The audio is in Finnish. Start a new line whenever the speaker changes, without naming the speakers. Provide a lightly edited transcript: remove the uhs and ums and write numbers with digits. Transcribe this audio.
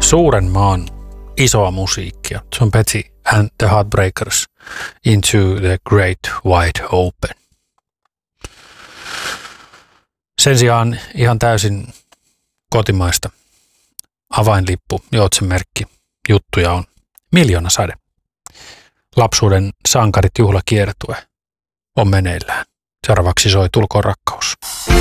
suuren maan isoa musiikkia. Se on Betty and the Heartbreakers, Into the Great Wide Open. Sen sijaan ihan täysin kotimaista avainlippu, joutsenmerkki juttuja on Miljoonasade. Lapsuuden sankarit juhlakiertue on meneillään. Seuraavaksi soi Tulkoon rakkaus.